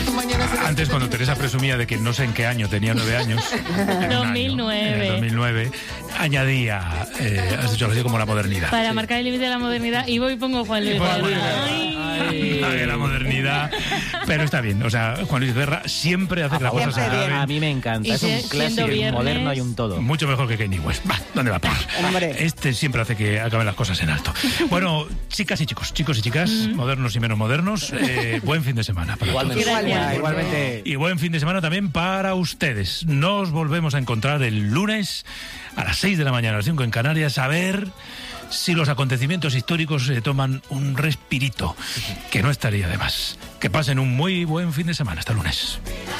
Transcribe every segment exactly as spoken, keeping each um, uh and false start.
Antes, cuando Teresa presumía de que no sé en qué año tenía nueve años, dos mil nueve. En el dos mil nueve, añadía, eh, has dicho así, como la modernidad. Para sí. marcar el límite de la modernidad, y voy y pongo Juan Luis Guerra. Ay. Ay. Ay, la modernidad. Pero está bien, o sea, Juan Luis Guerra siempre hace las cosas a la vez. A mí me encanta, es un clásico, un moderno y un todo. Mucho mejor que Kanye West. Va, ¿dónde va a parar? Este siempre hace que acaben las cosas en alto. Bueno, chicas y chicos, chicos y chicas, mm. modernos y menos modernos, eh, buen fin de semana para Igualmente. todos. Igualmente. Igualmente. Y buen fin de semana también para ustedes. Nos volvemos a encontrar el lunes a las seis de la mañana, a las cinco en Canarias, a ver si los acontecimientos históricos se toman un respirito, que no estaría de más. Que pasen un muy buen fin de semana. Hasta lunes.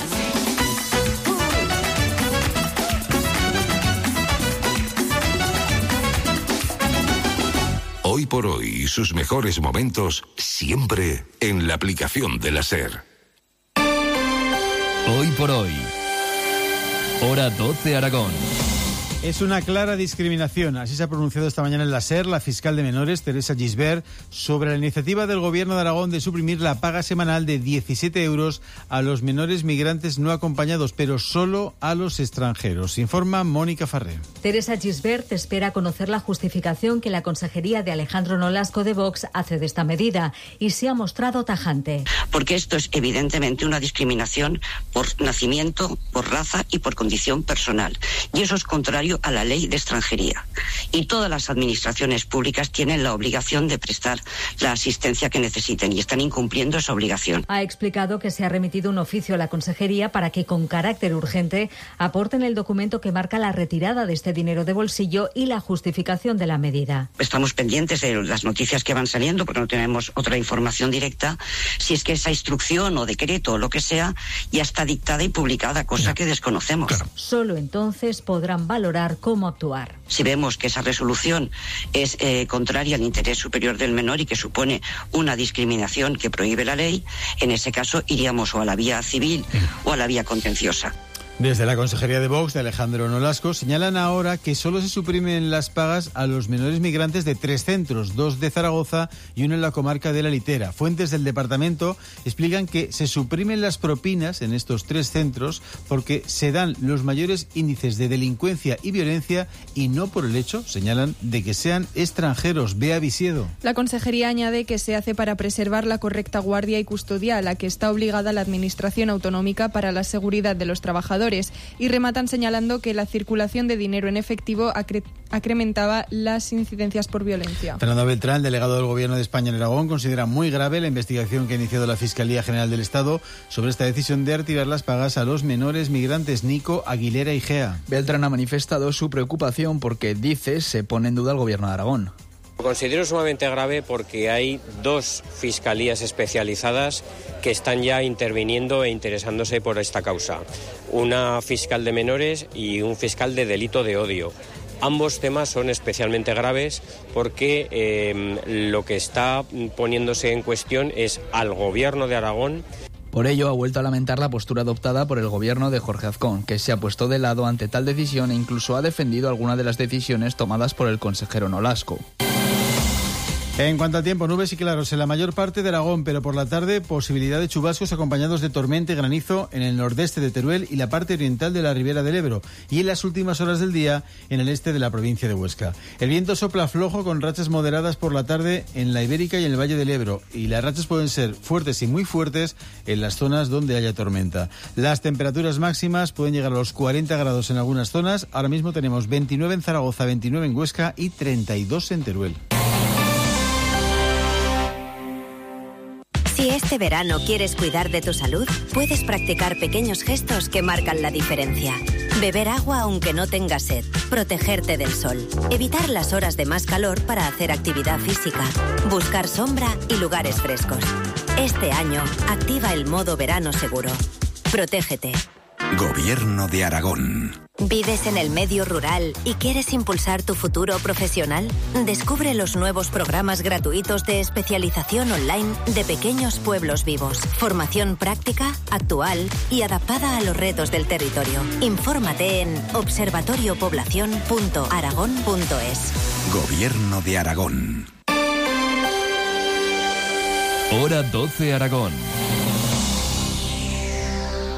Hoy por hoy, sus mejores momentos siempre en la aplicación de la SER. Hoy por hoy, hora doce Aragón. Es una clara discriminación, así se ha pronunciado esta mañana en la SER la fiscal de menores, Teresa Gisbert, sobre la iniciativa del Gobierno de Aragón de suprimir la paga semanal de diecisiete euros a los menores migrantes no acompañados, pero solo a los extranjeros. Informa Mónica Farré. Teresa Gisbert espera conocer la justificación que la consejería de Alejandro Nolasco de Vox hace de esta medida y se ha mostrado tajante. Porque esto es evidentemente una discriminación por nacimiento, por raza y por condición personal. Y eso es contrario a la ley de extranjería. Y todas las administraciones públicas tienen la obligación de prestar la asistencia que necesiten y están incumpliendo esa obligación. Ha explicado que se ha remitido un oficio a la consejería para que con carácter urgente aporten el documento que marca la retirada de este dinero de bolsillo y la justificación de la medida. Estamos pendientes de las noticias que van saliendo porque no tenemos otra información directa, si es que esa instrucción o decreto o lo que sea ya está dictada y publicada, cosa que desconocemos. Claro. Solo entonces podrán valorar cómo actuar. Si vemos que esa resolución es eh, contraria al interés superior del menor y que supone una discriminación que prohíbe la ley, en ese caso iríamos o a la vía civil o a la vía contenciosa. Desde la Consejería de Vox, de Alejandro Nolasco, señalan ahora que solo se suprimen las pagas a los menores migrantes de tres centros, dos de Zaragoza y uno en la comarca de La Litera. Fuentes del departamento explican que se suprimen las propinas en estos tres centros porque se dan los mayores índices de delincuencia y violencia y no por el hecho, señalan, de que sean extranjeros. Bea Visiedo. La Consejería añade que se hace para preservar la correcta guardia y custodia a la que está obligada la Administración Autonómica para la seguridad de los trabajadores. Y rematan señalando que la circulación de dinero en efectivo acre- acrementaba las incidencias por violencia. Fernando Beltrán, delegado del Gobierno de España en Aragón, considera muy grave la investigación que ha iniciado la Fiscalía General del Estado sobre esta decisión de retirar las pagas a los menores migrantes. Nico Aguilera y Gea. Beltrán ha manifestado su preocupación porque, dice, se pone en duda el Gobierno de Aragón. Lo considero sumamente grave porque hay dos fiscalías especializadas que están ya interviniendo e interesándose por esta causa. Una fiscal de menores y un fiscal de delito de odio. Ambos temas son especialmente graves porque eh, lo que está poniéndose en cuestión es al Gobierno de Aragón. Por ello, ha vuelto a lamentar la postura adoptada por el gobierno de Jorge Azcón, que se ha puesto de lado ante tal decisión e incluso ha defendido algunas de las decisiones tomadas por el consejero Nolasco. En cuanto al tiempo, nubes y claros en la mayor parte de Aragón, pero por la tarde posibilidad de chubascos acompañados de tormenta y granizo en el nordeste de Teruel y la parte oriental de la Ribera del Ebro, y en las últimas horas del día en el este de la provincia de Huesca. El viento sopla flojo con rachas moderadas por la tarde en la Ibérica y en el Valle del Ebro, y las rachas pueden ser fuertes y muy fuertes en las zonas donde haya tormenta. Las temperaturas máximas pueden llegar a los cuarenta grados en algunas zonas. Ahora mismo tenemos veintinueve en Zaragoza, veintinueve en Huesca y treinta y dos en Teruel. Si este verano quieres cuidar de tu salud, puedes practicar pequeños gestos que marcan la diferencia. Beber agua aunque no tengas sed, protegerte del sol, evitar las horas de más calor para hacer actividad física, buscar sombra y lugares frescos. Este año, activa el modo verano seguro. Protégete. Gobierno de Aragón. ¿Vives en el medio rural y quieres impulsar tu futuro profesional? Descubre los nuevos programas gratuitos de especialización online de Pequeños Pueblos Vivos. Formación práctica, actual y adaptada a los retos del territorio. Infórmate en observatorio población punto aragón punto es. Gobierno de Aragón. Hora doce Aragón.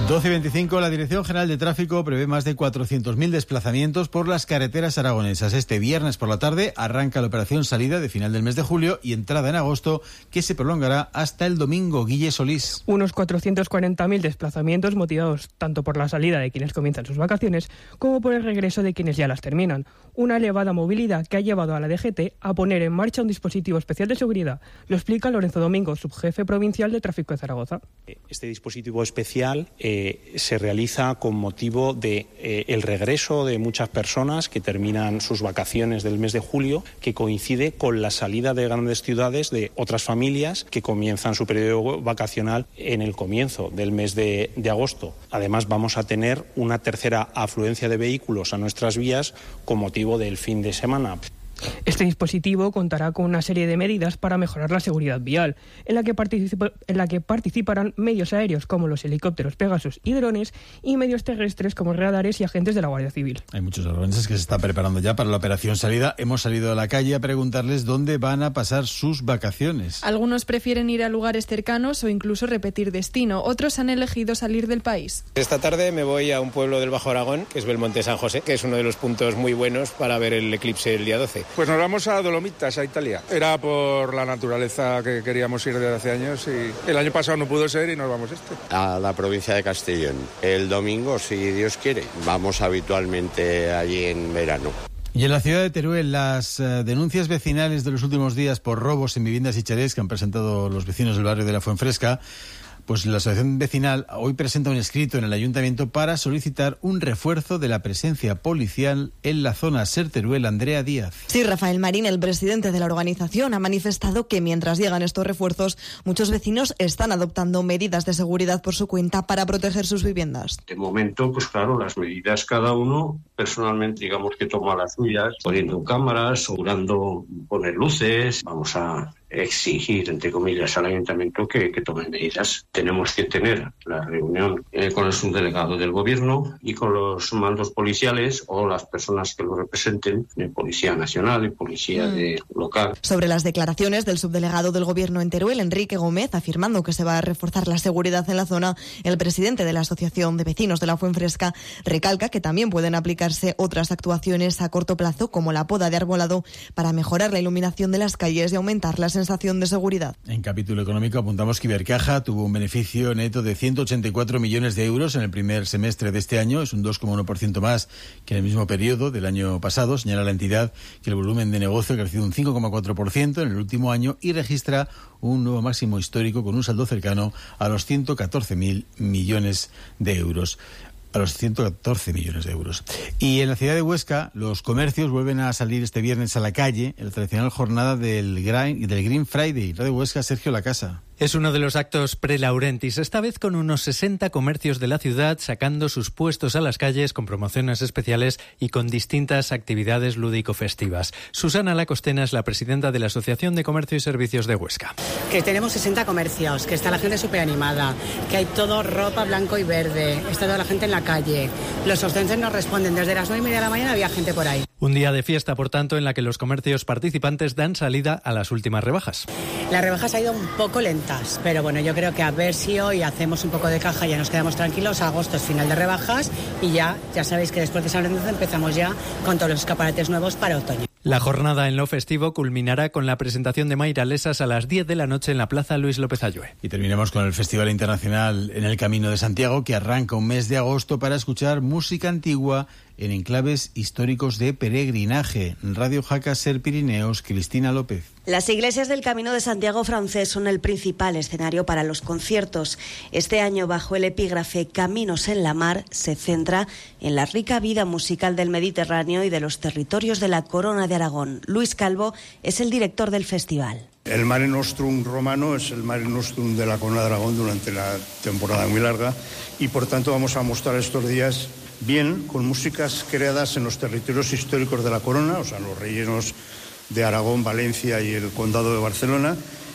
doce y veinticinco, la Dirección General de Tráfico prevé más de cuatrocientos mil desplazamientos por las carreteras aragonesas. Este viernes por la tarde arranca la operación salida de final del mes de julio y entrada en agosto, que se prolongará hasta el domingo. Guille Solís. Unos cuatrocientos cuarenta mil desplazamientos motivados tanto por la salida de quienes comienzan sus vacaciones como por el regreso de quienes ya las terminan. Una elevada movilidad que ha llevado a la D G T a poner en marcha un dispositivo especial de seguridad. Lo explica Lorenzo Domingo, subjefe provincial de Tráfico de Zaragoza. Este dispositivo especial eh, se realiza con motivo de eh, el regreso de muchas personas que terminan sus vacaciones del mes de julio, que coincide con la salida de grandes ciudades de otras familias que comienzan su periodo vacacional en el comienzo del mes de, de agosto. Además, vamos a tener una tercera afluencia de vehículos a nuestras vías con motivo del fin de semana. Este dispositivo contará con una serie de medidas para mejorar la seguridad vial, en la que, participa, en la que participarán medios aéreos como los helicópteros Pegasus y drones y medios terrestres como radares y agentes de la Guardia Civil. Hay muchos aragoneses que se están preparando ya para la operación salida. Hemos salido a la calle a preguntarles dónde van a pasar sus vacaciones. Algunos prefieren ir a lugares cercanos o incluso repetir destino. Otros han elegido salir del país. Esta tarde me voy a un pueblo del Bajo Aragón, que es Belmonte San José, que es uno de los puntos muy buenos para ver el eclipse el día doce. Pues nos vamos a Dolomitas, a Italia. Era por la naturaleza que queríamos ir desde hace años y el año pasado no pudo ser y nos vamos este. A la provincia de Castellón. El domingo, si Dios quiere. Vamos habitualmente allí en verano. Y en la ciudad de Teruel, las uh, denuncias vecinales de los últimos días por robos en viviendas y chalés que han presentado los vecinos del barrio de la Fuenfresca, pues la asociación vecinal hoy presenta un escrito en el ayuntamiento para solicitar un refuerzo de la presencia policial en la zona. Ser Teruel, Andrea Díaz. Sí, Rafael Marín, el presidente de la organización, ha manifestado que mientras llegan estos refuerzos, muchos vecinos están adoptando medidas de seguridad por su cuenta para proteger sus viviendas. De momento, pues claro, las medidas cada uno personalmente, digamos que toma las suyas, poniendo cámaras, asegurando poner luces. Vamos a exigir, entre comillas, al ayuntamiento que, que tome medidas. Tenemos que tener la reunión eh, con el subdelegado del gobierno y con los mandos policiales o las personas que lo representen, de Policía Nacional y Policía mm. de local. Sobre las declaraciones del subdelegado del gobierno en Teruel, Enrique Gómez, afirmando que se va a reforzar la seguridad en la zona, el presidente de la Asociación de Vecinos de la Fuenfresca recalca que también pueden aplicarse otras actuaciones a corto plazo, como la poda de arbolado, para mejorar la iluminación de las calles y aumentar las sensación de seguridad. En capítulo económico apuntamos que Ibercaja tuvo un beneficio neto de ciento ochenta y cuatro millones de euros en el primer semestre de este año. Es un dos coma uno por ciento más que en el mismo periodo del año pasado. Señala la entidad que el volumen de negocio ha crecido un cinco coma cuatro por ciento en el último año y registra un nuevo máximo histórico con un saldo cercano a los ciento catorce mil millones de euros. A los ciento catorce millones de euros. Y en la ciudad de Huesca, los comercios vuelven a salir este viernes a la calle en la tradicional jornada del Green, del Green Friday. Radio Huesca, Sergio Lacasa. Es uno de los actos pre-Laurentis, esta vez con unos sesenta comercios de la ciudad sacando sus puestos a las calles con promociones especiales y con distintas actividades lúdico-festivas. Susana Lacostena es la presidenta de la Asociación de Comercio y Servicios de Huesca. Que tenemos sesenta comercios, que está la gente súper animada, que hay todo ropa blanco y verde, está toda la gente en la calle. Los ostenses nos responden, desde las nueve y media de la mañana había gente por ahí. Un día de fiesta, por tanto, en la que los comercios participantes dan salida a las últimas rebajas. Las rebajas han ido un poco lentas, pero bueno, yo creo que a ver si hoy hacemos un poco de caja y ya nos quedamos tranquilos. Agosto es final de rebajas y ya, ya sabéis que después de San Lorenzo empezamos ya con todos los escaparates nuevos para otoño. La jornada en lo festivo culminará con la presentación de Mayra Lesas a las diez de la noche en la Plaza Luis López Ayue. Y terminamos con el Festival Internacional en el Camino de Santiago, que arranca un mes de agosto para escuchar música antigua en enclaves históricos de peregrinaje. Radio Jaca Ser Pirineos, Cristina López. Las iglesias del Camino de Santiago francés son el principal escenario para los conciertos. Este año, bajo el epígrafe Caminos en la Mar, se centra en la rica vida musical del Mediterráneo y de los territorios de la Corona de Aragón. Luis Calvo es el director del festival. El Mare Nostrum romano es el Mare Nostrum de la Corona de Aragón durante la temporada muy larga y por tanto vamos a mostrar estos días bien con músicas creadas en los territorios históricos de la Corona, o sea, los rellenos de Aragón, Valencia y el Condado de Barcelona,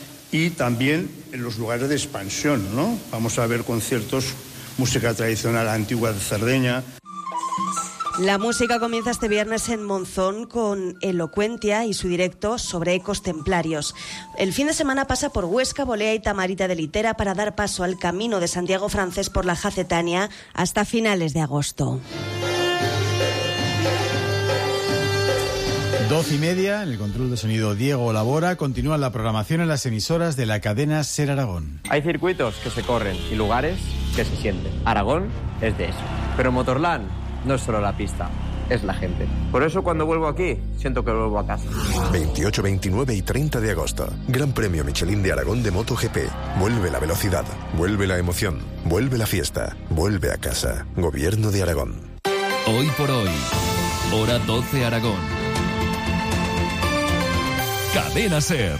y también en los lugares de expansión, ¿no? Vamos a ver conciertos, música tradicional antigua de Cerdeña. La música comienza este viernes en Monzón con Elocuentia y su directo sobre ecos templarios. El fin de semana pasa por Huesca, Bolea y Tamarita de Litera para dar paso al Camino de Santiago francés por la Jacetania hasta finales de agosto. Doce y media, en el control de sonido Diego Labora. Continúa la programación en las emisoras de la cadena SER Aragón. Hay circuitos que se corren y lugares que se sienten. Aragón es de eso. Pero Motorland no es solo la pista, es la gente. Por eso cuando vuelvo aquí, siento que vuelvo a casa. veintiocho, veintinueve y treinta de agosto. Gran Premio Michelin de Aragón de MotoGP. Vuelve la velocidad, vuelve la emoción, vuelve la fiesta, vuelve a casa. Gobierno de Aragón. Hoy por hoy, hora doce Aragón. Cadena SER.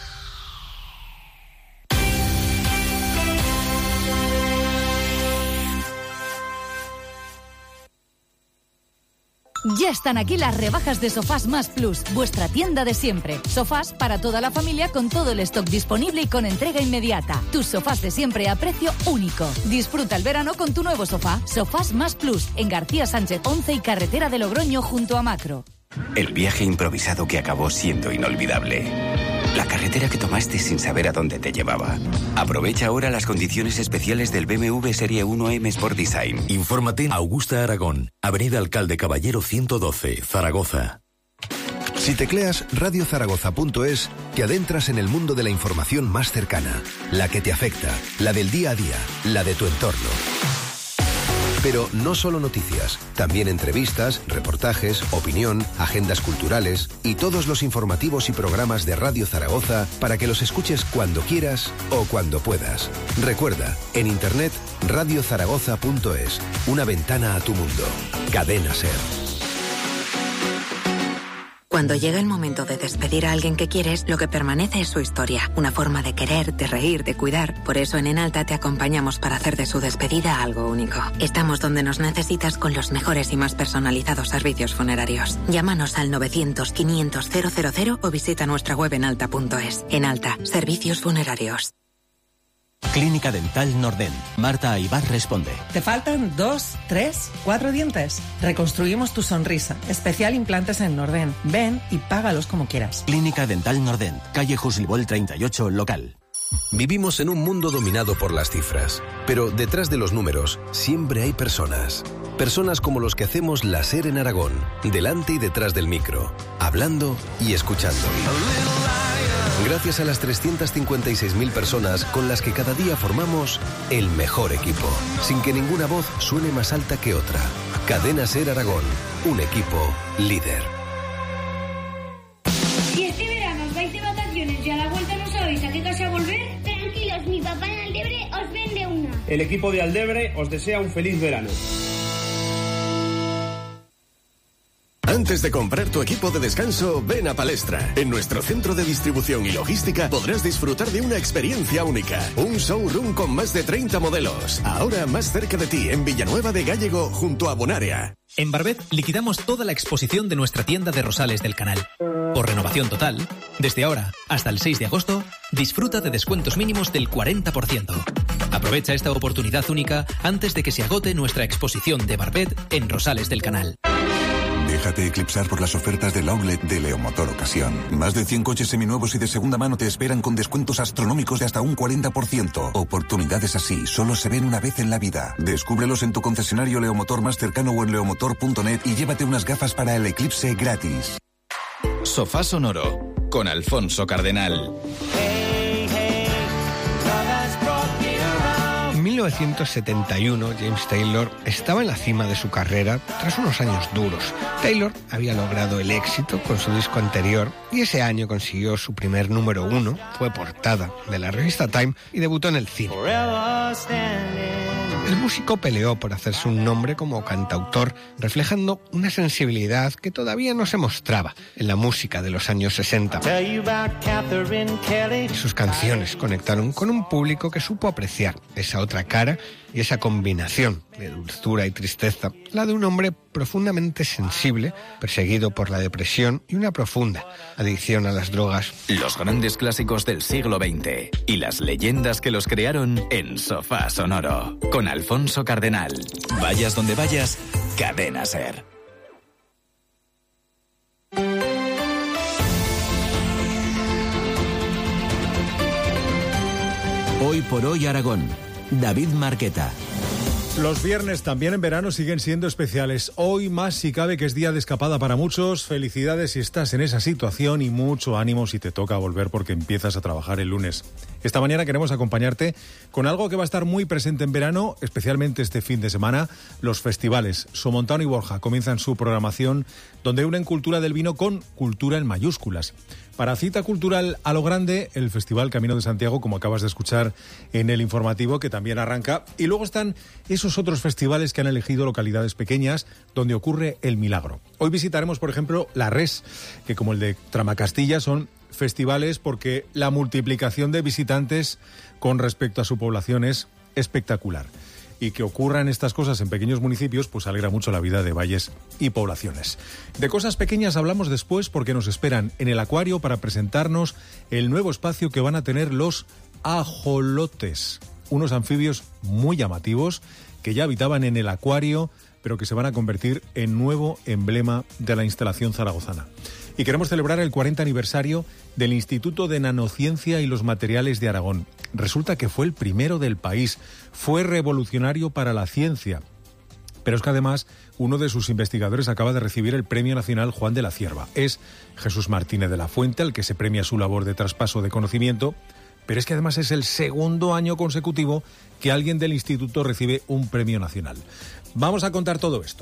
Ya están aquí las rebajas de Sofás Más Plus, vuestra tienda de siempre. Sofás para toda la familia con todo el stock disponible y con entrega inmediata. Tus sofás de siempre a precio único. Disfruta el verano con tu nuevo sofá. Sofás Más Plus, en García Sánchez once y carretera de Logroño junto a Macro. El viaje improvisado que acabó siendo inolvidable. La carretera que tomaste sin saber a dónde te llevaba. Aprovecha ahora las condiciones especiales del B M W Serie uno M Sport Design. Infórmate en Augusta Aragón, Avenida Alcalde Caballero ciento doce, Zaragoza. Si tecleas radio zaragoza punto es, te adentras en el mundo de la información más cercana, la que te afecta, la del día a día, la de tu entorno. Pero no solo noticias, también entrevistas, reportajes, opinión, agendas culturales y todos los informativos y programas de Radio Zaragoza para que los escuches cuando quieras o cuando puedas. Recuerda, en internet radio zaragoza punto es, una ventana a tu mundo. Cadena SER. Cuando llega el momento de despedir a alguien que quieres, lo que permanece es su historia, una forma de querer, de reír, de cuidar. Por eso en Enalta te acompañamos para hacer de su despedida algo único. Estamos donde nos necesitas con los mejores y más personalizados servicios funerarios. Llámanos al novecientos, quinientos, cero cero cero o visita nuestra web enalta punto es. Enalta, servicios funerarios. Clínica Dental Nordent. Marta Aybar responde. ¿Te faltan dos, tres, cuatro dientes? Reconstruimos tu sonrisa. Especial implantes en Nordent. Ven y págalos como quieras. Clínica Dental Nordent. Calle Juslibol treinta y ocho, local. Vivimos en un mundo dominado por las cifras, pero detrás de los números siempre hay personas. Personas como los que hacemos la SER en Aragón, delante y detrás del micro, hablando y escuchando. Gracias a las trescientas cincuenta y seis mil personas con las que cada día formamos el mejor equipo, sin que ninguna voz suene más alta que otra. Cadena SER Aragón, un equipo líder. Si este verano os vais de vacaciones y a la vuelta no sabéis a qué casa volver, tranquilos, mi papá en Aldebre os vende una. El equipo de Aldebre os desea un feliz verano. Antes de comprar tu equipo de descanso, ven a Palestra. En nuestro centro de distribución y logística podrás disfrutar de una experiencia única. Un showroom con más de treinta modelos. Ahora más cerca de ti, en Villanueva de Gállego, junto a Bonaria. En Barbet liquidamos toda la exposición de nuestra tienda de rosales del canal. Por renovación total, desde ahora hasta el seis de agosto, disfruta de descuentos mínimos del cuarenta por ciento. Aprovecha esta oportunidad única antes de que se agote nuestra exposición de Barbet en Rosales del Canal. Déjate eclipsar por las ofertas del outlet de Leomotor Ocasión. Más de cien coches seminuevos y de segunda mano te esperan con descuentos astronómicos de hasta un cuarenta por ciento. Oportunidades así solo se ven una vez en la vida. Descúbrelos en tu concesionario Leomotor más cercano o en leomotor punto net y llévate unas gafas para el eclipse gratis. Sofá Sonoro, con Alfonso Cardenal. En mil novecientos setenta y uno, James Taylor estaba en la cima de su carrera tras unos años duros. Taylor había logrado el éxito con su disco anterior y ese año consiguió su primer número uno, fue portada de la revista Time y debutó en el cine. El músico peleó por hacerse un nombre como cantautor, reflejando una sensibilidad que todavía no se mostraba en la música de los años sesenta. Y sus canciones conectaron con un público que supo apreciar esa otra cara y esa combinación de dulzura y tristeza, la de un hombre profundamente sensible, perseguido por la depresión y una profunda adicción a las drogas. Los grandes clásicos del siglo veinte y las leyendas que los crearon en Sofá Sonoro, con Alfonso Cardenal. Vayas donde vayas, Cadena SER. Hoy por hoy Aragón. David Marqueta. Los viernes también en verano siguen siendo especiales. Hoy más si cabe que es día de escapada para muchos. Felicidades si estás en esa situación y mucho ánimo si te toca volver porque empiezas a trabajar el lunes. Esta mañana queremos acompañarte con algo que va a estar muy presente en verano, especialmente este fin de semana, los festivales. Somontano y Borja comienzan su programación donde unen cultura del vino con cultura en mayúsculas. Para cita cultural a lo grande, el Festival Camino de Santiago, como acabas de escuchar en el informativo, que también arranca. Y luego están esos otros festivales que han elegido localidades pequeñas donde ocurre el milagro. Hoy visitaremos, por ejemplo, La Res, que como el de Tramacastilla son festivales porque la multiplicación de visitantes con respecto a su población es espectacular. Y que ocurran estas cosas en pequeños municipios, pues alegra mucho la vida de valles y poblaciones. De cosas pequeñas hablamos después porque nos esperan en el acuario para presentarnos el nuevo espacio que van a tener los ajolotes, unos anfibios muy llamativos que ya habitaban en el acuario, pero que se van a convertir en nuevo emblema de la instalación zaragozana. Y queremos celebrar el cuarenta aniversario del Instituto de Nanociencia y los Materiales de Aragón. Resulta que fue el primero del país, fue revolucionario para la ciencia. Pero es que además uno de sus investigadores acaba de recibir el Premio Nacional Juan de la Cierva. Es Jesús Martínez de la Fuente, al que se premia su labor de traspaso de conocimiento. Pero es que además es el segundo año consecutivo que alguien del instituto recibe un premio nacional. Vamos a contar todo esto.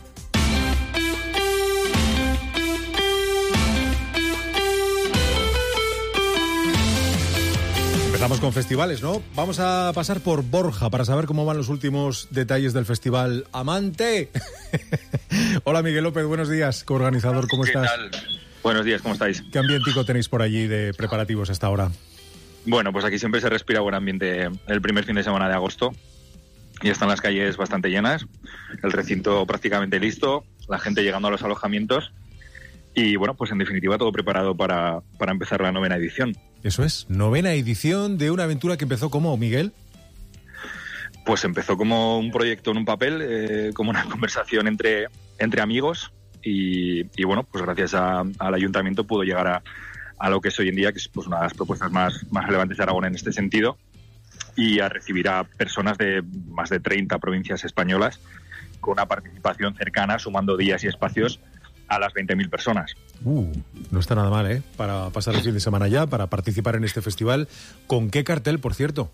Empezamos con festivales, ¿no? Vamos a pasar por Borja para saber cómo van los últimos detalles del festival Amante. Hola, Miguel López, buenos días, coorganizador, ¿cómo ¿Qué estás? tal? Buenos días, ¿cómo estáis? ¿Qué ambientico tenéis por allí de preparativos hasta ahora? Bueno, pues aquí siempre se respira buen ambiente el primer fin de semana de agosto y están las calles bastante llenas, el recinto prácticamente listo, la gente llegando a los alojamientos y, bueno, pues en definitiva todo preparado para, para empezar la novena edición. Eso es, novena edición de una aventura que empezó ¿cómo, Miguel? Pues empezó como un proyecto en un papel, eh, como una conversación entre, entre amigos y, y, bueno, pues gracias a, al ayuntamiento pudo llegar a, a lo que es hoy en día, que es pues una de las propuestas más, más relevantes de Aragón en este sentido, y a recibir a personas de más de treinta provincias españolas con una participación cercana, sumando días y espacios a las veinte mil personas. Uh, no está nada mal, ¿eh? Para pasar el fin de semana ya, para participar en este festival. ¿Con qué cartel, por cierto?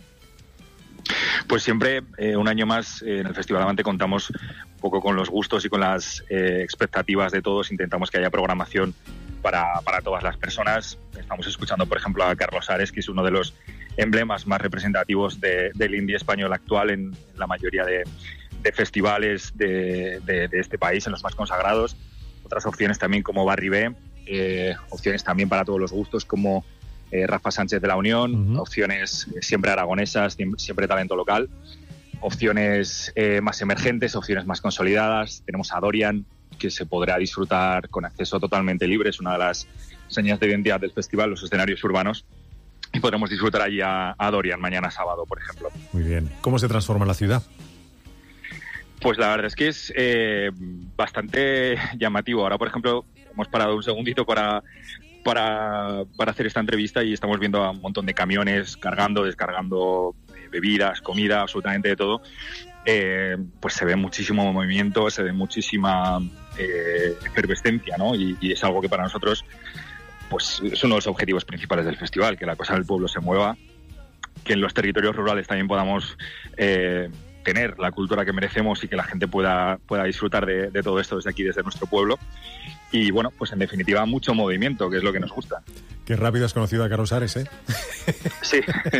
Pues siempre, eh, un año más, eh, en el Festival Amante contamos un poco con los gustos y con las eh, expectativas de todos. Intentamos que haya programación para, para todas las personas. Estamos escuchando, por ejemplo, a Carlos Ares, que es uno de los emblemas más representativos de, del indie español actual en, en la mayoría de, de festivales de, de, de este país, en los más consagrados. Otras opciones también como Barry B, eh, opciones también para todos los gustos como eh, Rafa Sánchez de la Unión, uh-huh. opciones siempre aragonesas, siempre talento local, opciones eh, más emergentes, opciones más consolidadas. Tenemos a Dorian, que se podrá disfrutar con acceso totalmente libre, es una de las señas de identidad del festival, los escenarios urbanos, y podremos disfrutar allí a, a Dorian mañana sábado, por ejemplo. Muy bien. ¿Cómo se transforma la ciudad? Pues la verdad es que es eh, bastante llamativo. Ahora, por ejemplo, hemos parado un segundito para, para, para hacer esta entrevista y estamos viendo a un montón de camiones cargando, descargando eh, bebidas, comida, absolutamente de todo. Eh, pues se ve muchísimo movimiento, se ve muchísima eh, efervescencia, ¿no? Y, y es algo que para nosotros pues es uno de los objetivos principales del festival, que la cosa del pueblo se mueva, que en los territorios rurales también podamos eh, tener la cultura que merecemos y que la gente pueda, pueda disfrutar de, de todo esto desde aquí, desde nuestro pueblo. Y bueno, pues en definitiva mucho movimiento, que es lo que nos gusta. Qué rápido has conocido a Carlos Ares, ¿eh? Sí.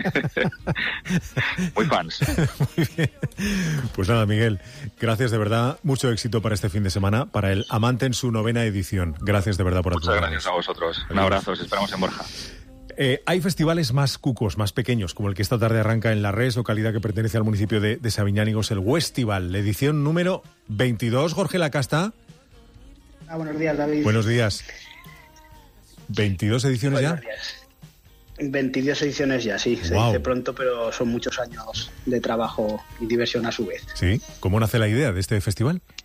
Muy fans. Muy bien. Pues nada, Miguel, gracias de verdad. Mucho éxito para este fin de semana, para el Amante en su novena edición. Gracias de verdad por Muchas gracias a vosotros. Un abrazo, os esperamos en Borja. Eh, hay festivales más cucos, más pequeños, como el que esta tarde arranca en La Res, localidad que pertenece al municipio de, de Sabiñánigos, el Westival, la edición número veintidós. Jorge Lacasta. Ah, buenos días, David. Buenos días. ¿veintidós ediciones buenos ya? Días. veintidós ediciones ya, sí. Se wow. dice pronto, pero son muchos años de trabajo y diversión a su vez. Sí. ¿Cómo nace la idea de este festival?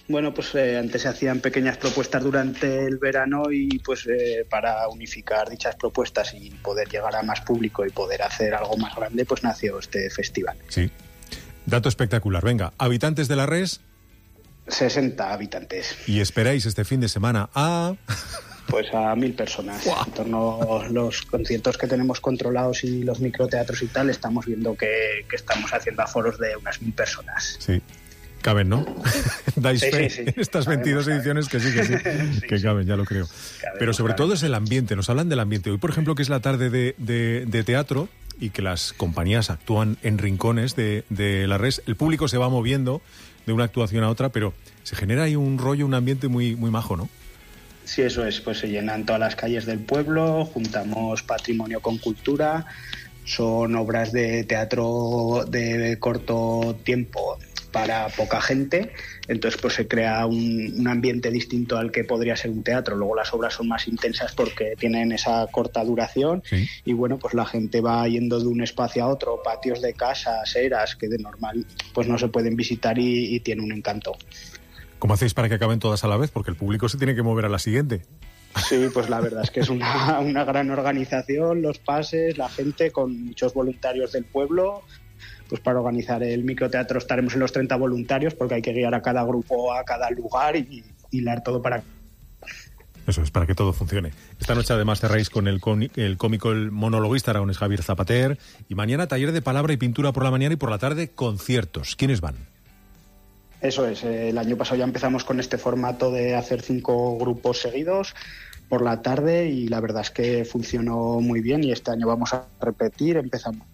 Bueno, pues eh, antes se hacían pequeñas propuestas durante el verano y pues eh, para unificar dichas propuestas y poder llegar a más público y poder hacer algo más grande, pues nació este festival. Sí. Dato espectacular. Venga, habitantes de la Res. sesenta habitantes. Y esperáis este fin de semana a... Pues a mil personas. ¡Wow! En torno a los conciertos que tenemos controlados y los microteatros y tal, estamos viendo que, que estamos haciendo aforos de unas mil personas. Sí. Caben, ¿no? Dais sí, fe sí, sí. en estas veintidós ediciones que sí, que sí, sí que caben, sí. Ya lo creo. Caben, Pero sobre caben. todo es el ambiente, nos hablan del ambiente. Hoy, por ejemplo, que es la tarde de, de, de teatro y que las compañías actúan en rincones de, de la Res, el público se va moviendo de una actuación a otra, pero se genera ahí un rollo, un ambiente muy, muy majo, ¿no? Sí, eso es, pues se llenan todas las calles del pueblo, juntamos patrimonio con cultura, son obras de teatro de corto tiempo para poca gente, entonces pues se crea un, un ambiente distinto al que podría ser un teatro. Luego las obras son más intensas porque tienen esa corta duración, sí. Y bueno, pues la gente va yendo de un espacio a otro, patios de casas, eras que de normal pues no se pueden visitar y, y tiene un encanto. ¿Cómo hacéis para que acaben todas a la vez? Porque el público se tiene que mover a la siguiente. Sí, pues la verdad es que es una, una gran organización, los pases, la gente con muchos voluntarios del pueblo. Pues para organizar el microteatro estaremos en los treinta voluntarios porque hay que guiar a cada grupo a cada lugar y hilar todo para... Eso es, para que todo funcione. Esta noche además cerráis con el, el cómico, el monologuista aragonés Javier Zapater, y mañana taller de palabra y pintura por la mañana y por la tarde conciertos. ¿Quiénes van? Eso es, el año pasado ya empezamos con este formato de hacer cinco grupos seguidos por la tarde y la verdad es que funcionó muy bien y este año vamos a repetir. Empezamos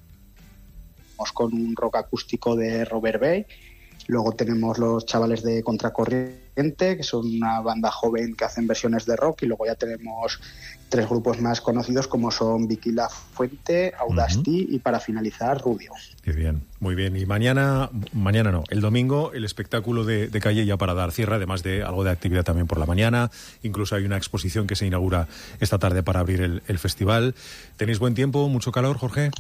con un rock acústico de Robert Bay, luego tenemos los chavales de Contracorriente, que son una banda joven que hacen versiones de rock, y luego ya tenemos tres grupos más conocidos como son Vicky La Fuente, Audacity uh-huh. y para finalizar Rubio. Qué bien, muy bien. Y mañana, mañana no, el domingo el espectáculo de, de calle ya para dar cierre, además de algo de actividad también por la mañana. Incluso hay una exposición que se inaugura esta tarde para abrir el, el festival. ¿Tenéis buen tiempo, mucho calor, Jorge?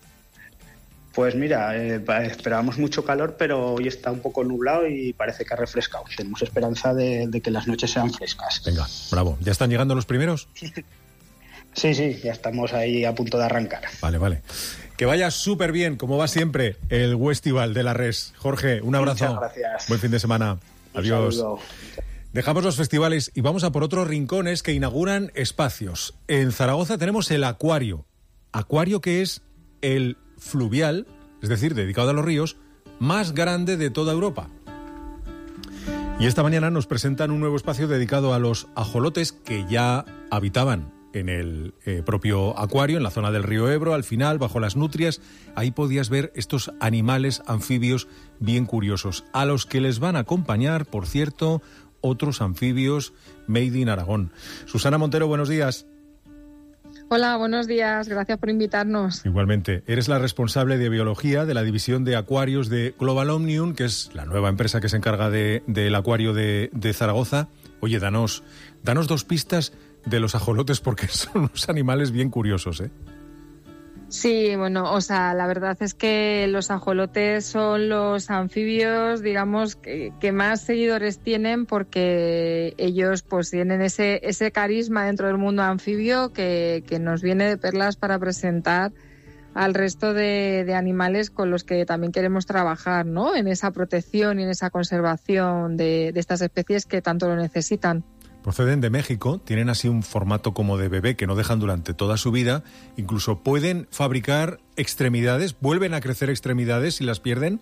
Pues mira, eh, esperábamos mucho calor, pero hoy está un poco nublado y parece que ha refrescado. Tenemos esperanza de, de que las noches sean frescas. Venga, bravo. ¿Ya están llegando los primeros? Sí, sí, ya estamos ahí a punto de arrancar. Vale, vale. Que vaya súper bien, como va siempre, el Festival de la Res. Jorge, un abrazo. Muchas gracias. Buen fin de semana. Un Adiós. saludo. Dejamos los festivales y vamos a por otros rincones que inauguran espacios. En Zaragoza tenemos el Acuario. Acuario que es el fluvial, es decir, dedicado a los ríos, más grande de toda Europa. Y esta mañana nos presentan un nuevo espacio dedicado a los ajolotes que ya habitaban en el eh, propio acuario, en la zona del río Ebro, al final, bajo las nutrias. Ahí podías ver estos animales anfibios bien curiosos, a los que les van a acompañar, por cierto, otros anfibios made in Aragón. Susana Montero, buenos días. Hola, buenos días. Gracias por invitarnos. Igualmente. Eres la responsable de biología de la división de acuarios de Global Omnium, que es la nueva empresa que se encarga de, del acuario de, de Zaragoza. Oye, danos, danos dos pistas de los ajolotes porque son unos animales bien curiosos, ¿eh? Sí, bueno, o sea, la verdad es que los ajolotes son los anfibios, digamos, que, que más seguidores tienen porque ellos pues tienen ese, ese carisma dentro del mundo anfibio que, que nos viene de perlas para presentar al resto de, de animales con los que también queremos trabajar, ¿no? En esa protección y en esa conservación de, de estas especies que tanto lo necesitan. Proceden de México, tienen así un formato como de bebé que no dejan durante toda su vida, incluso pueden fabricar extremidades, vuelven a crecer extremidades si las pierden.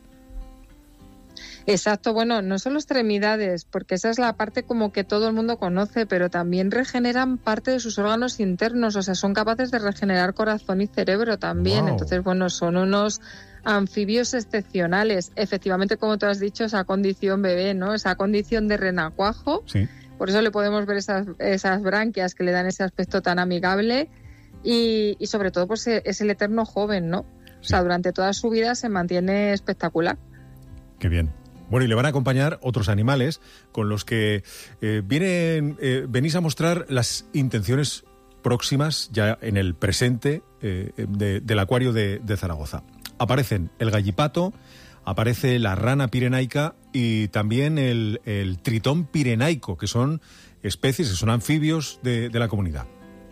Exacto, bueno, no solo extremidades, porque esa es la parte como que todo el mundo conoce, pero también regeneran parte de sus órganos internos, o sea, son capaces de regenerar corazón y cerebro también. Wow. Entonces, bueno, son unos anfibios excepcionales. Efectivamente, como tú has dicho, esa condición bebé, ¿no? Esa condición de renacuajo. Sí. Por eso le podemos ver esas, esas branquias que le dan ese aspecto tan amigable y, y sobre todo pues es el eterno joven, ¿no? Sí. O sea, durante toda su vida se mantiene espectacular. Qué bien. Bueno, y le van a acompañar otros animales con los que eh, vienen, eh, venís a mostrar las intenciones próximas ya en el presente eh, de, del acuario de, de Zaragoza. Aparecen el gallipato, aparece la rana pirenaica y también el, el tritón pirenaico, que son especies, que son anfibios de, de la comunidad.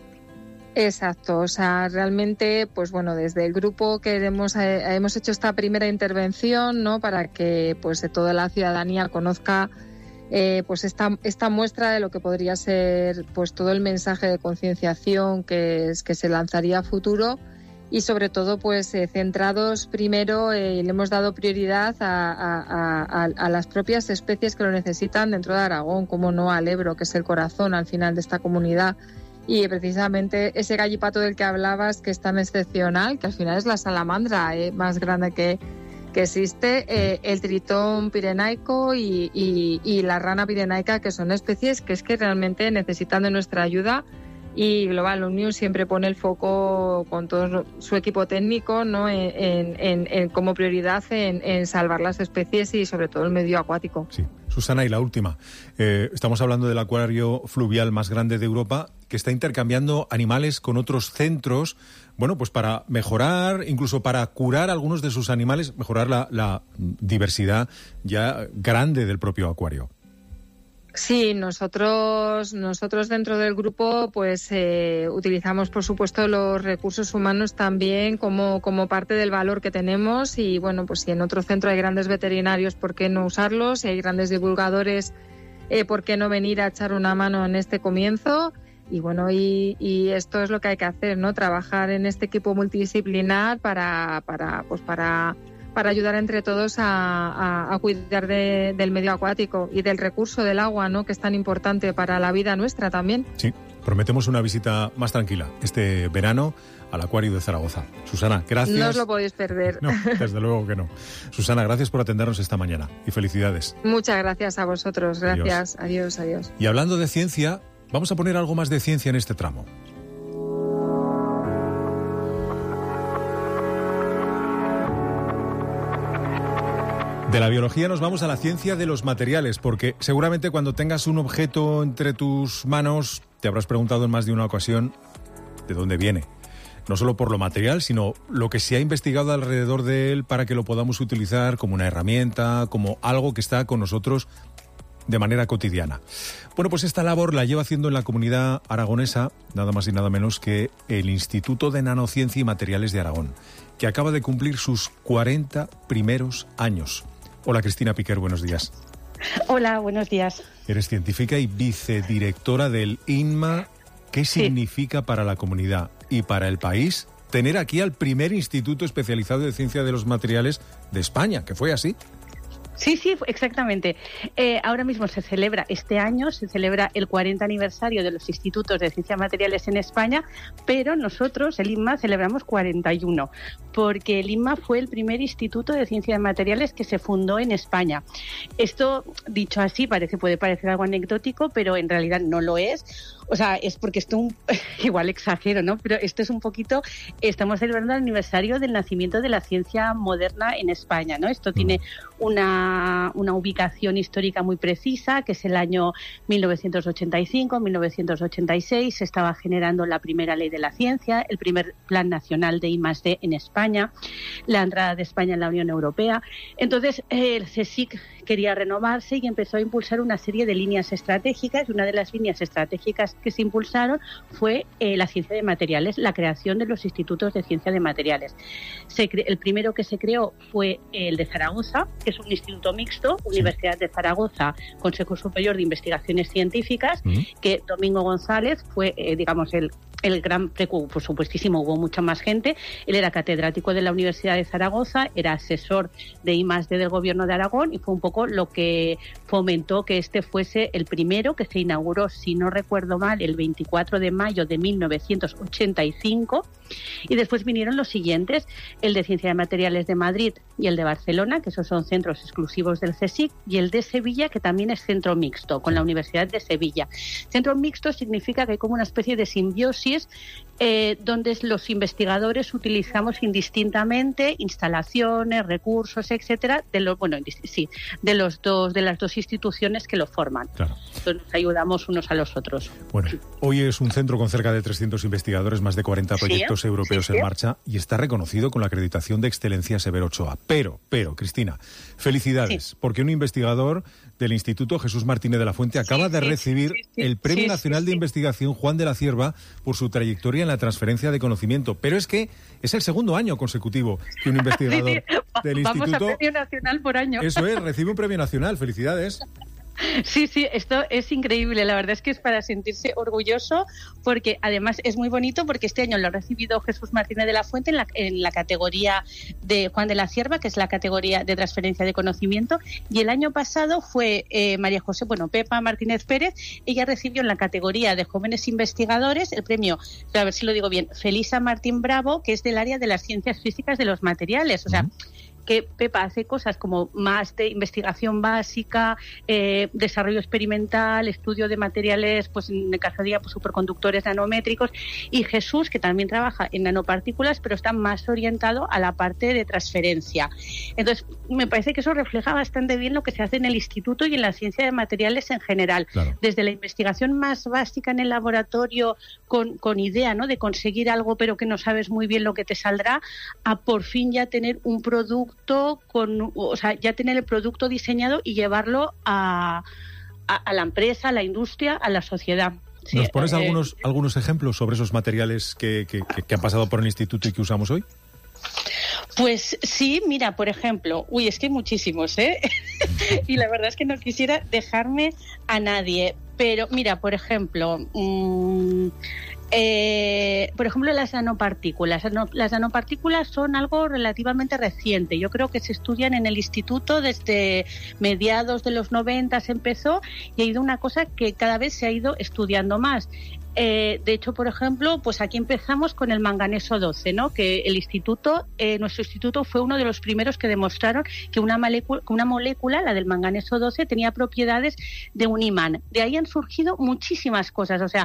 Exacto, o sea, realmente, pues bueno, desde el grupo que hemos, eh, hemos hecho esta primera intervención, ¿no? Para que pues toda la ciudadanía conozca eh, pues esta, esta muestra de lo que podría ser pues todo el mensaje de concienciación que, es, que se lanzaría a futuro y sobre todo pues eh, centrados primero, eh, le hemos dado prioridad a, a, a, a las propias especies que lo necesitan dentro de Aragón, como no al Ebro, que es el corazón al final de esta comunidad. Y precisamente ese gallipato del que hablabas, que es tan excepcional, que al final es la salamandra eh, más grande que, que existe, eh, el tritón pirenaico y, y, y la rana pirenaica, que son especies que es que realmente necesitan de nuestra ayuda. Y Global News siempre pone el foco con todo su equipo técnico, ¿no? en, en, en como prioridad en, en salvar las especies y sobre todo el medio acuático. Sí. Susana, y la última. Eh, estamos hablando del acuario fluvial más grande de Europa, que está intercambiando animales con otros centros, bueno, pues para mejorar, incluso para curar algunos de sus animales, mejorar la, la diversidad ya grande del propio acuario. Sí, nosotros nosotros dentro del grupo pues eh, utilizamos por supuesto los recursos humanos también como, como parte del valor que tenemos y bueno, pues si en otro centro hay grandes veterinarios, ¿por qué no usarlos? Si hay grandes divulgadores, eh, ¿por qué no venir a echar una mano en este comienzo? Y bueno, y, y esto es lo que hay que hacer, ¿no? Trabajar en este equipo multidisciplinar para, para pues para... para ayudar entre todos a, a, a cuidar de, del medio acuático y del recurso del agua, ¿no? Que es tan importante para la vida nuestra también. Sí, prometemos una visita más tranquila este verano al acuario de Zaragoza. Susana, gracias. No os lo podéis perder. No, desde luego que no. Susana, gracias por atendernos esta mañana y felicidades. Muchas gracias a vosotros. Gracias. Adiós, adiós. adiós. Y hablando de ciencia, vamos a poner algo más de ciencia en este tramo. De la biología nos vamos a la ciencia de los materiales, porque seguramente cuando tengas un objeto entre tus manos te habrás preguntado en más de una ocasión de dónde viene. No solo por lo material, sino lo que se ha investigado alrededor de él para que lo podamos utilizar como una herramienta, como algo que está con nosotros de manera cotidiana. Bueno, pues esta labor la lleva haciendo en la comunidad aragonesa nada más y nada menos que el Instituto de Nanociencia y Materiales de Aragón, que acaba de cumplir sus cuarenta primeros años. Hola, Cristina Piquer, buenos días. Hola, buenos días. Eres científica y vicedirectora del INMA. ¿Qué sí. significa para la comunidad y para el país tener aquí al primer instituto especializado de ciencia de los materiales de España, que fue así? Sí, sí, exactamente. Eh, ahora mismo se celebra, este año se celebra el cuarenta aniversario de los institutos de ciencia de materiales en España, pero nosotros, el INMA, celebramos cuarenta y uno, porque el INMA fue el primer instituto de ciencia de materiales que se fundó en España. Esto, dicho así, parece puede parecer algo anecdótico, pero en realidad no lo es. O sea, es porque esto un, igual exagero, ¿no? Pero esto es un poquito, estamos celebrando el aniversario del nacimiento de la ciencia moderna en España, ¿no? Esto tiene una, una ubicación histórica muy precisa, que es el año mil novecientos ochenta y cinco, mil novecientos ochenta y seis, se estaba generando la primera ley de la ciencia, el primer plan nacional de I más D en España, la entrada de España en la Unión Europea. Entonces, eh, el CSIC quería renovarse y empezó a impulsar una serie de líneas estratégicas, y una de las líneas estratégicas que se impulsaron fue eh, la ciencia de materiales, la creación de los institutos de ciencia de materiales. Se cre- el primero que se creó fue el de Zaragoza, que es un instituto mixto, Universidad de Zaragoza, Consejo Superior de Investigaciones Científicas, ¿Mm? que Domingo González fue, eh, digamos, el el gran precu, por supuestísimo, hubo mucha más gente. Él era catedrático de la Universidad de Zaragoza, era asesor de I más D del Gobierno de Aragón y fue un poco lo que fomentó que este fuese el primero, que se inauguró, si no recuerdo mal, el veinticuatro de mayo de mil novecientos ochenta y cinco. Y después vinieron los siguientes, el de Ciencia de Materiales de Madrid y el de Barcelona, que esos son centros exclusivos del CSIC, y el de Sevilla, que también es centro mixto, con la Universidad de Sevilla. Centro mixto significa que hay como una especie de simbiosis eh, donde los investigadores utilizamos indistintamente instalaciones, recursos, etcétera, de los, bueno, sí, de los dos, de las dos instituciones que lo forman. Claro. Entonces nos ayudamos unos a los otros. Bueno, hoy es un centro con cerca de trescientos investigadores, más de cuarenta proyectos sí, europeos sí, sí. en marcha y está reconocido con la acreditación de excelencia Severo Ochoa. Pero, pero, Cristina, felicidades, sí. porque un investigador del Instituto Jesús Martínez de la Fuente acaba sí, de sí, recibir sí, sí, el Premio sí, Nacional sí, de sí. Investigación Juan de la Cierva por su trayectoria en la transferencia de conocimiento. Pero es que es el segundo año consecutivo que un investigador sí, sí. del Vamos Instituto... a Premio Nacional por año. Eso es, recibe un Premio Nacional. Felicidades. Sí, sí, esto es increíble. La verdad es que es para sentirse orgulloso, porque además es muy bonito, porque este año lo ha recibido Jesús Martínez de la Fuente en la, en la categoría de Juan de la Cierva, que es la categoría de transferencia de conocimiento, y el año pasado fue eh, María José, bueno, Pepa Martínez Pérez. Ella recibió en la categoría de jóvenes investigadores el premio, a ver si lo digo bien, Felisa Martín Bravo, que es del área de las ciencias físicas de los materiales. O sea, uh-huh. que Pepa hace cosas como más de investigación básica, eh, desarrollo experimental, estudio de materiales, pues en el caso de ella, pues superconductores nanométricos, y Jesús, que también trabaja en nanopartículas, pero está más orientado a la parte de transferencia. Entonces, me parece que eso refleja bastante bien lo que se hace en el instituto y en la ciencia de materiales en general. Claro. Desde la investigación más básica en el laboratorio, con, con idea, ¿no?, de conseguir algo, pero que no sabes muy bien lo que te saldrá, a por fin ya tener un producto con, o sea, ya tener el producto diseñado y llevarlo a, a, a la empresa, a la industria, a la sociedad. Sí, ¿Nos pones eh, algunos algunos ejemplos sobre esos materiales que, que, que, que han pasado por el instituto y que usamos hoy? Pues sí, mira, por ejemplo, uy, es que hay muchísimos, ¿eh? Y la verdad es que no quisiera dejarme a nadie, pero mira, por ejemplo, mmm, Eh, por ejemplo, las nanopartículas. Las nanopartículas son algo relativamente reciente. Yo creo que se estudian en el instituto desde mediados de los noventa, se empezó, y ha ido una cosa que cada vez se ha ido estudiando más. Eh, de hecho, por ejemplo, pues aquí empezamos con el manganeso doce, ¿no? Que el instituto, eh, nuestro instituto fue uno de los primeros que demostraron que una molécula, una molécula, la del manganeso doce, tenía propiedades de un imán. De ahí han surgido muchísimas cosas, o sea,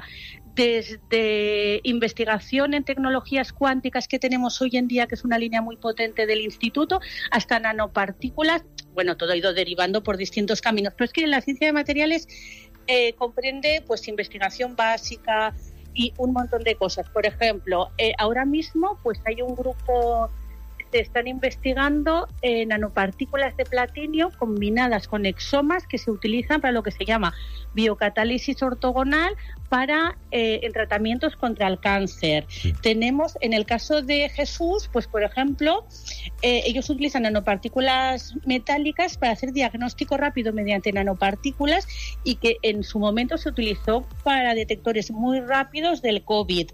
desde investigación en tecnologías cuánticas que tenemos hoy en día, que es una línea muy potente del instituto, hasta nanopartículas. Bueno, todo ha ido derivando por distintos caminos, pero es que en la ciencia de materiales eh, comprende pues investigación básica y un montón de cosas. Por ejemplo, eh, ahora mismo pues hay un grupo, se están investigando eh, nanopartículas de platinio combinadas con exomas que se utilizan para lo que se llama biocatálisis ortogonal para eh, en tratamientos contra el cáncer. Sí. Tenemos, en el caso de Jesús, pues por ejemplo, eh, ellos utilizan nanopartículas metálicas para hacer diagnóstico rápido mediante nanopartículas, y que en su momento se utilizó para detectores muy rápidos del COVID.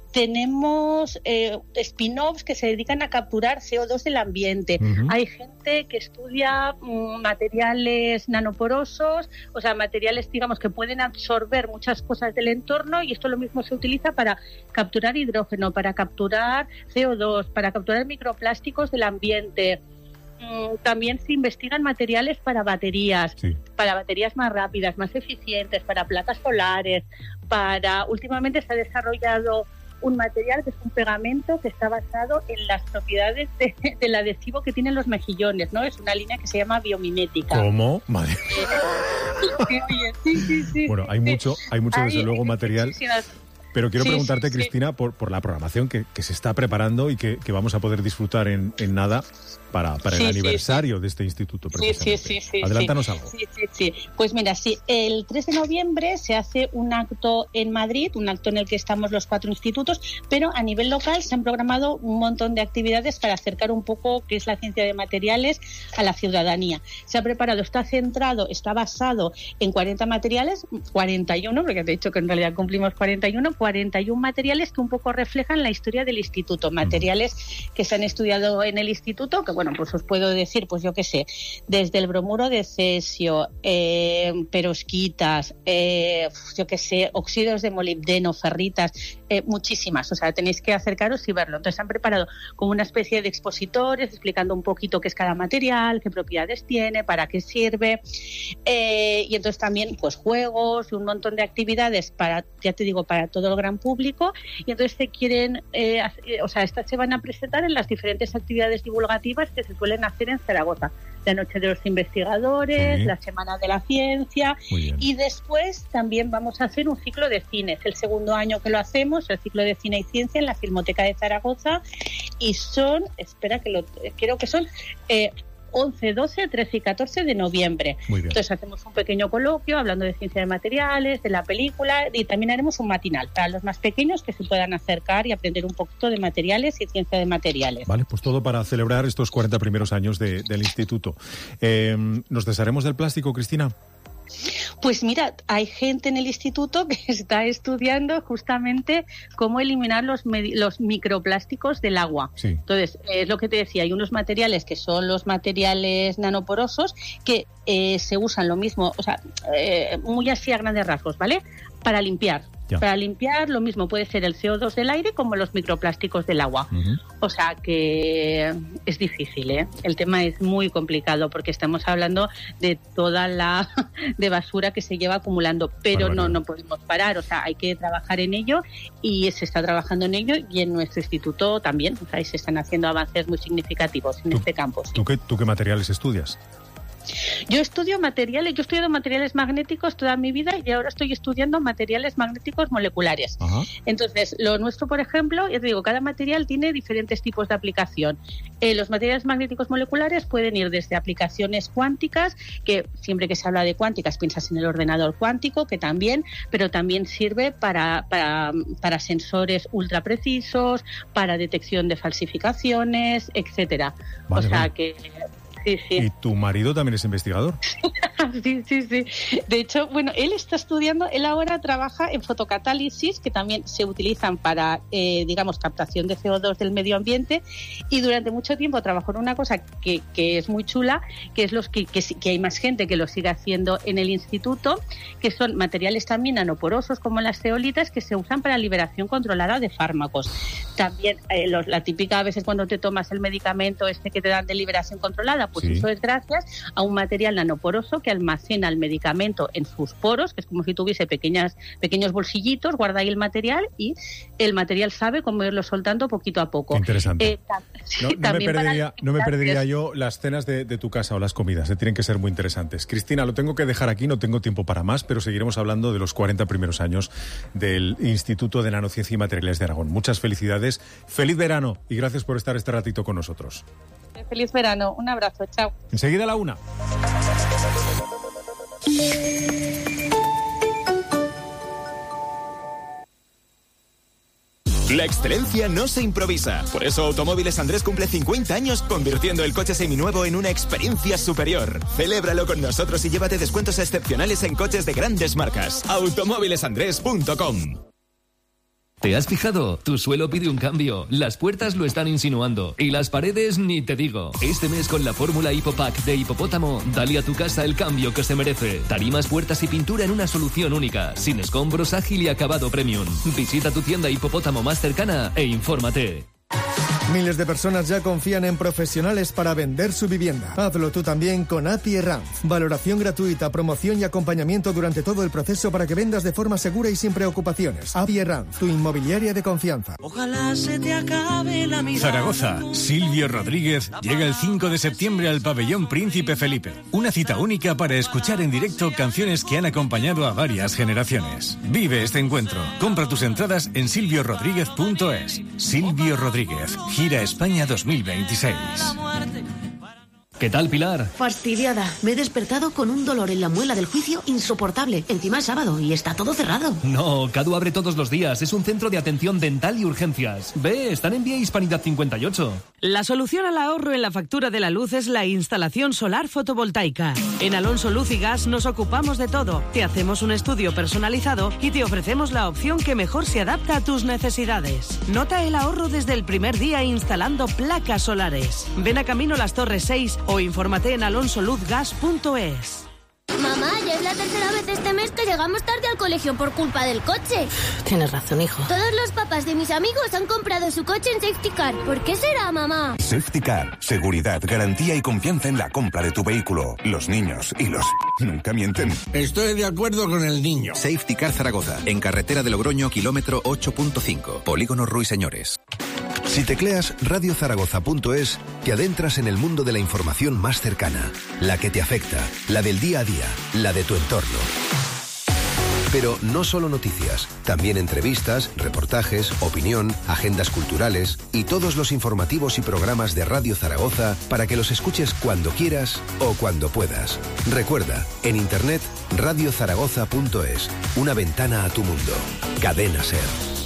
Tenemos eh, spin-offs que se dedican a capturar C O dos del ambiente. Uh-huh. Hay gente que estudia mm, materiales nanoporosos, o sea, materiales, digamos, que pueden absorber muchas cosas del entorno, y esto lo mismo se utiliza para capturar hidrógeno, para capturar C O dos, para capturar microplásticos del ambiente. Mm, también se investigan materiales para baterías, sí. para baterías más rápidas, más eficientes, para placas solares, para... Últimamente se ha desarrollado un material que es un pegamento que está basado en las propiedades de, del adhesivo que tienen los mejillones, ¿no? Es una línea que se llama biomimética. ¿Cómo? Madre. Sí, oye, sí, sí, sí, bueno, hay sí, mucho, hay mucho desde hay, luego material. Pero quiero sí, preguntarte, sí, Cristina, sí. Por, por la programación que, que se está preparando y que, que vamos a poder disfrutar en, en nada para, para sí, el sí, aniversario sí. de este instituto. Sí, sí, sí, sí, Adelántanos sí. algo. Sí, sí, sí. Pues mira, sí, el tres de noviembre se hace un acto en Madrid, un acto en el que estamos los cuatro institutos, pero a nivel local se han programado un montón de actividades para acercar un poco qué es la ciencia de materiales a la ciudadanía. Se ha preparado, está centrado, está basado en cuarenta materiales, cuarenta y uno, porque te he dicho que en realidad cumplimos cuarenta y uno, cuarenta y uno materiales que un poco reflejan la historia del instituto, materiales que se han estudiado en el instituto, que bueno, pues os puedo decir, pues yo qué sé, desde el bromuro de cesio, eh, perovskitas, eh, yo qué sé, óxidos de molibdeno, ferritas, eh, muchísimas, o sea, tenéis que acercaros y verlo. Entonces han preparado como una especie de expositores explicando un poquito qué es cada material, qué propiedades tiene, para qué sirve, eh, y entonces también pues juegos y un montón de actividades para, ya te digo, para todos todo el gran público, y entonces se quieren, eh, o sea, estas se van a presentar en las diferentes actividades divulgativas que se suelen hacer en Zaragoza. La Noche de los Investigadores, sí. La Semana de la Ciencia, y después también vamos a hacer un ciclo de cine. Es el segundo año que lo hacemos, el ciclo de cine y ciencia en la Filmoteca de Zaragoza, y son, espera que lo, creo que son eh, once, doce, trece y catorce de noviembre. Entonces hacemos un pequeño coloquio hablando de ciencia de materiales, de la película, y también haremos un matinal para los más pequeños que se puedan acercar y aprender un poquito de materiales y ciencia de materiales. Vale, pues todo para celebrar estos cuarenta primeros años de, del instituto. Eh, ¿Nos desharemos del plástico, Cristina? Pues mira, hay gente en el instituto que está estudiando justamente cómo eliminar los, los microplásticos del agua. Sí. Entonces, es lo que te decía, hay unos materiales que son los materiales nanoporosos que eh, se usan lo mismo, o sea, eh, muy así a grandes rasgos, ¿vale? Para limpiar. Ya. Para limpiar lo mismo puede ser el C O dos del aire como los microplásticos del agua. Uh-huh. O sea que es difícil, ¿eh? El tema es muy complicado porque estamos hablando de toda la de basura que se lleva acumulando, pero bueno, no, no podemos parar, o sea, hay que trabajar en ello y se está trabajando en ello y en nuestro instituto también, o sea, se están haciendo avances muy significativos en ¿Tú, este campo. Sí. ¿tú, qué, ¿Tú qué materiales estudias? Yo estudio materiales, yo he estudiado materiales magnéticos toda mi vida y ahora estoy estudiando materiales magnéticos moleculares. Ajá. Entonces, lo nuestro, por ejemplo, ya te digo, cada material tiene diferentes tipos de aplicación. Eh, los materiales magnéticos moleculares pueden ir desde aplicaciones cuánticas, que siempre que se habla de cuánticas piensas en el ordenador cuántico, que también, pero también sirve para, para, para sensores ultra precisos, para detección de falsificaciones, etcétera. Vale, o sea vale. que... Sí, sí. ¿Y tu marido también es investigador? Sí, sí, sí. De hecho, bueno, él está estudiando, él ahora trabaja en fotocatálisis, que también se utilizan para, eh, digamos, captación de C O dos del medio ambiente, y durante mucho tiempo trabajó en una cosa que, que es muy chula, que es los que, que, que hay más gente que lo sigue haciendo en el instituto, que son materiales también nanoporosos, como las zeolitas, que se usan para liberación controlada de fármacos. También eh, los, la típica, a veces cuando te tomas el medicamento este que te dan de liberación controlada, pues sí. Eso es gracias a un material nanoporoso que almacena el medicamento en sus poros, que es como si tuviese pequeñas, pequeños bolsillitos, guarda ahí el material y el material sabe cómo irlo soltando poquito a poco. Interesante. Eh, tam- sí, no, no, me perdería, no me perdería yo las cenas de, de tu casa o las comidas, eh, tienen que ser muy interesantes. Cristina, lo tengo que dejar aquí, no tengo tiempo para más, pero seguiremos hablando de los cuarenta primeros años del Instituto de Nanociencia y Materiales de Aragón. Muchas felicidades, feliz verano y gracias por estar este ratito con nosotros. Feliz verano, un abrazo, chao. Enseguida a la una. La excelencia no se improvisa. Por eso Automóviles Andrés cumple cincuenta años convirtiendo el coche seminuevo en una experiencia superior. Celébralo con nosotros y llévate descuentos excepcionales en coches de grandes marcas. automóviles andrés punto com. ¿Te has fijado? Tu suelo pide un cambio, las puertas lo están insinuando y las paredes ni te digo. Este mes con la fórmula Hipopack de Hipopótamo, dale a tu casa el cambio que se merece. Tarimas, puertas y pintura en una solución única, sin escombros, ágil y acabado premium. Visita tu tienda Hipopótamo más cercana e infórmate. Miles de personas ya confían en profesionales para vender su vivienda. Hazlo tú también con A P I Ranz. Valoración gratuita, promoción y acompañamiento durante todo el proceso para que vendas de forma segura y sin preocupaciones. A P I Ranz, tu inmobiliaria de confianza. Ojalá se te acabe la mirada. Zaragoza, Silvio Rodríguez llega el cinco de septiembre al Pabellón Príncipe Felipe. Una cita única para escuchar en directo canciones que han acompañado a varias generaciones. Vive este encuentro. Compra tus entradas en silvio rodríguez punto es. Silvio Rodríguez. Gira España dos mil veintiséis. ¿Qué tal, Pilar? Fastidiada. Me he despertado con un dolor en la muela del juicio insoportable. Encima es sábado y está todo cerrado. No, Cadu abre todos los días. Es un centro de atención dental y urgencias. Ve, están en Vía Hispanidad cincuenta y ocho. La solución al ahorro en la factura de la luz es la instalación solar fotovoltaica. En Alonso Luz y Gas nos ocupamos de todo. Te hacemos un estudio personalizado y te ofrecemos la opción que mejor se adapta a tus necesidades. Nota el ahorro desde el primer día instalando placas solares. Ven a Camino Las Torres seis o infórmate en alonso luz gas punto es. Mamá, ya es la tercera vez este mes que llegamos tarde al colegio por culpa del coche. Tienes razón, hijo. Todos los papás de mis amigos han comprado su coche en Safety Car. ¿Por qué será, mamá? Safety Car. Seguridad, garantía y confianza en la compra de tu vehículo. Los niños y los... nunca mienten. Estoy de acuerdo con el niño. Safety Car Zaragoza. En carretera de Logroño, kilómetro ocho punto cinco. Polígono Ruiseñores. Si tecleas radiozaragoza punto es, te adentras en el mundo de la información más cercana, la que te afecta, la del día a día, la de tu entorno. Pero no solo noticias, también entrevistas, reportajes, opinión, agendas culturales y todos los informativos y programas de Radio Zaragoza para que los escuches cuando quieras o cuando puedas. Recuerda, en internet radiozaragoza punto es, una ventana a tu mundo. Cadena SER.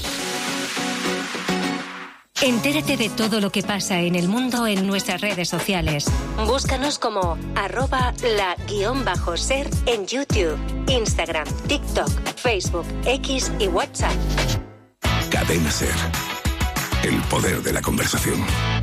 Entérate de todo lo que pasa en el mundo en nuestras redes sociales. Búscanos como arroba la guión bajo ser en YouTube, Instagram, TikTok, Facebook, X y WhatsApp. Cadena SER. El poder de la conversación.